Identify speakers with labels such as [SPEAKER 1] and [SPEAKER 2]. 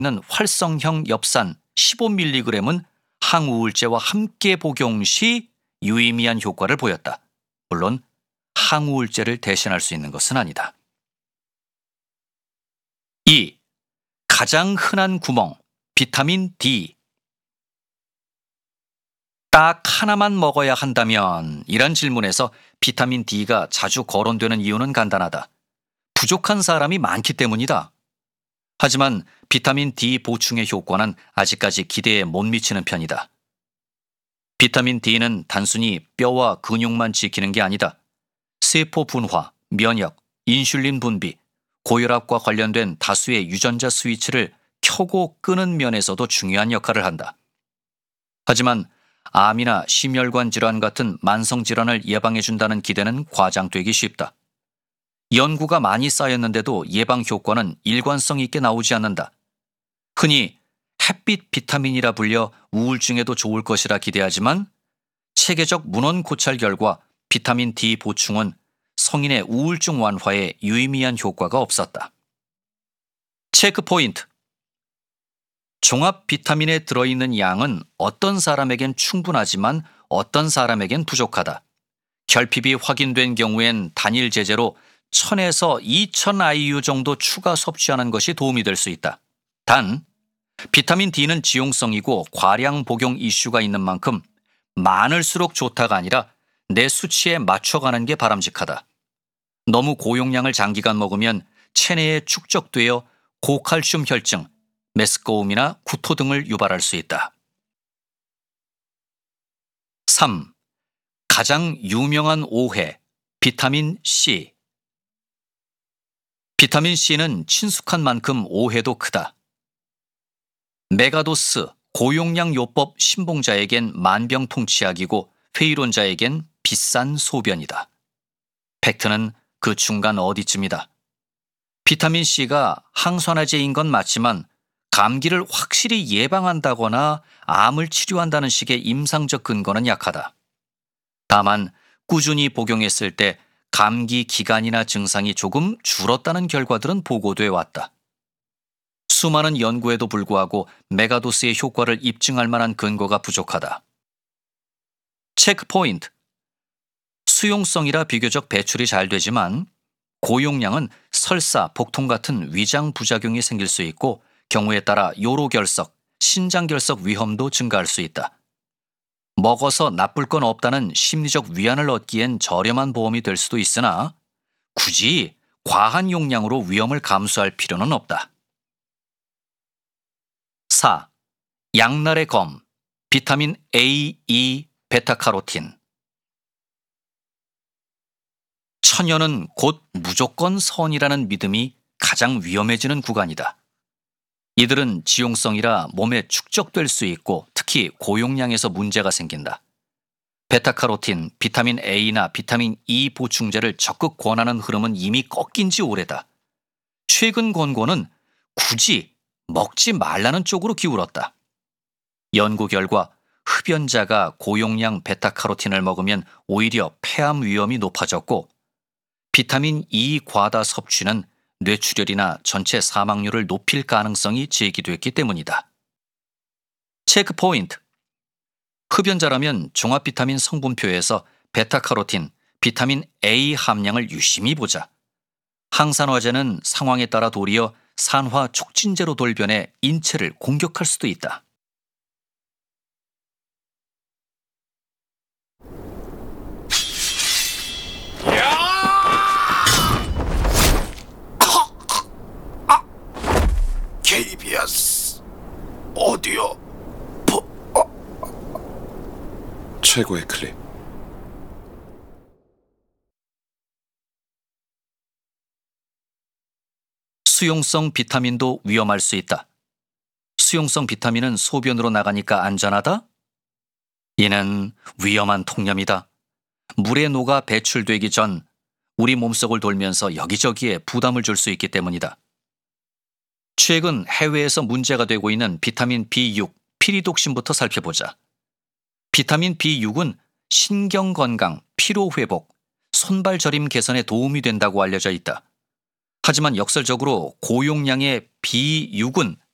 [SPEAKER 1] 있는 활성형 엽산 15mg은 항우울제와 함께 복용 시 유의미한 효과를 보였다. 물론 항우울제를 대신할 수 있는 것은 아니다. 2. 가장 흔한 구멍, 비타민 D. 딱 하나만 먹어야 한다면? 이란 질문에서 비타민 D가 자주 거론되는 이유는 간단하다. 부족한 사람이 많기 때문이다. 하지만 비타민 D 보충의 효과는 아직까지 기대에 못 미치는 편이다. 비타민 D는 단순히 뼈와 근육만 지키는 게 아니다. 세포 분화, 면역, 인슐린 분비, 고혈압과 관련된 다수의 유전자 스위치를 켜고 끄는 면에서도 중요한 역할을 한다. 하지만 암이나 심혈관 질환 같은 만성 질환을 예방해준다는 기대는 과장되기 쉽다. 연구가 많이 쌓였는데도 예방 효과는 일관성 있게 나오지 않는다. 흔히 햇빛 비타민이라 불려 우울증에도 좋을 것이라 기대하지만 체계적 문헌 고찰 결과 비타민 D 보충은 성인의 우울증 완화에 유의미한 효과가 없었다. 체크 포인트. 종합 비타민에 들어있는 양은 어떤 사람에겐 충분하지만 어떤 사람에겐 부족하다. 결핍이 확인된 경우엔 단일 제제로 1000에서 2000 IU 정도 추가 섭취하는 것이 도움이 될 수 있다. 단, 비타민 D는 지용성이고 과량 복용 이슈가 있는 만큼 많을수록 좋다가 아니라 내 수치에 맞춰가는 게 바람직하다. 너무 고용량을 장기간 먹으면 체내에 축적되어 고칼슘 혈증, 메스꺼움이나 구토 등을 유발할 수 있다. 3. 가장 유명한 오해, 비타민 C. 비타민 C는 친숙한 만큼 오해도 크다. 메가도스, 고용량 요법 신봉자에겐 만병통치약이고 회의론자에겐 비싼 소변이다. 팩트는 그 중간 어디쯤이다. 비타민 C가 항산화제인 건 맞지만 감기를 확실히 예방한다거나 암을 치료한다는 식의 임상적 근거는 약하다. 다만 꾸준히 복용했을 때 감기 기간이나 증상이 조금 줄었다는 결과들은 보고돼 왔다. 수많은 연구에도 불구하고 메가도스의 효과를 입증할 만한 근거가 부족하다. 체크 포인트. 수용성이라 비교적 배출이 잘 되지만 고용량은 설사, 복통 같은 위장 부작용이 생길 수 있고 경우에 따라 요로결석, 신장결석 위험도 증가할 수 있다. 먹어서 나쁠 건 없다는 심리적 위안을 얻기엔 저렴한 보험이 될 수도 있으나 굳이 과한 용량으로 위험을 감수할 필요는 없다. 4. 양날의 검, 비타민 A, E, 베타카로틴. 천연은 곧 무조건 선이라는 믿음이 가장 위험해지는 구간이다. 이들은 지용성이라 몸에 축적될 수 있고 특히 고용량에서 문제가 생긴다. 베타카로틴, 비타민 A나 비타민 E 보충제를 적극 권하는 흐름은 이미 꺾인 지 오래다. 최근 권고는 굳이 먹지 말라는 쪽으로 기울었다. 연구 결과 흡연자가 고용량 베타카로틴을 먹으면 오히려 폐암 위험이 높아졌고 비타민 E 과다 섭취는 뇌출혈이나 전체 사망률을 높일 가능성이 제기됐기 때문이다. 체크 포인트. 흡연자라면 종합 비타민 성분표에서 베타카로틴, 비타민 A 함량을 유심히 보자. 항산화제는 상황에 따라 도리어 산화 촉진제로 돌변해 인체를 공격할 수도 있다.
[SPEAKER 2] KBS 오디오 최고의 클립.
[SPEAKER 1] 수용성 비타민도 위험할 수 있다. 수용성 비타민은 소변으로 나가니까 안전하다? 이는 위험한 통념이다. 물에 녹아 배출되기 전 우리 몸속을 돌면서 여기저기에 부담을 줄 수 있기 때문이다. 최근 해외에서 문제가 되고 있는 비타민 B6, 피리독신부터 살펴보자. 비타민 B6은 신경 건강, 피로 회복, 손발 저림 개선에 도움이 된다고 알려져 있다. 하지만 역설적으로 고용량의 B6은